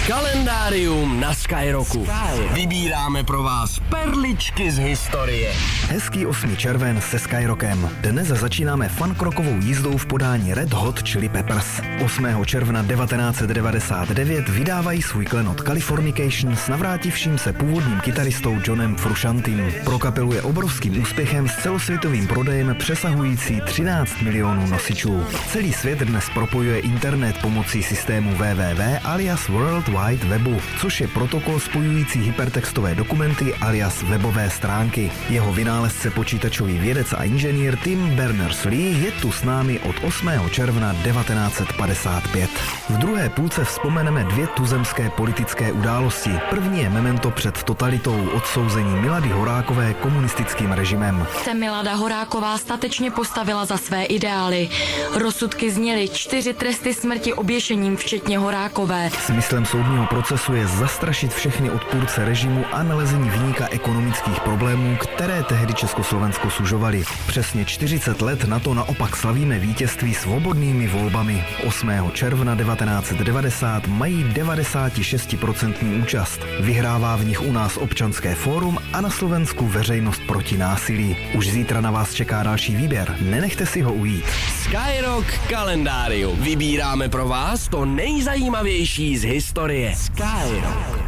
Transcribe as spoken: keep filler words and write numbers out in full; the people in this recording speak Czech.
Kalendárium na Skyrocku. Vybíráme pro vás perličky z historie. Hezký osmý červen se Skyrockem. Dnes začínáme funkrokovou jízdou v podání Red Hot Chili Peppers. osmého června devatenáct set devadesát devět vydávají svůj klenot Californication s navrátivším se původním kytaristou Johnem Frusciantim. Pro kapelu je obrovským úspěchem s celosvětovým prodejem přesahující třináct milionů nosičů. Celý svět dnes propojuje internet pomocí systému W W W alias World Wide Webu, což je protokol spojující hypertextové dokumenty alias webové stránky. Jeho vynálezce, počítačový vědec a inženýr Tim Berners-Lee je tu s námi od osmého června devatenáct set padesát pět. V druhé půlce vzpomeneme dvě tuzemské politické události. První je memento před totalitou, odsouzení Milady Horákové komunistickým režimem. Se Milada Horáková statečně postavila za své ideály. Rozsudky zněly čtyři tresty smrti oběšením, včetně Horákové. Smyslem soudního procesu je zastrašit všechny odpůrce režimu a nalezení viníka ekonomických problémů, které tehdy Československo sužovaly. Přesně čtyřicet let na to naopak slavíme vítězství svobodnými volbami. osmého června devatenáct set devadesát mají devadesát šest procent účast. Vyhrává v nich u nás Občanské fórum a na Slovensku Veřejnost proti násilí. Už zítra na vás čeká další výběr. Nenechte si ho ujít. Skyrock kalendárium. Vybíráme pro vás to nejzajímavější z historie. Skyrock.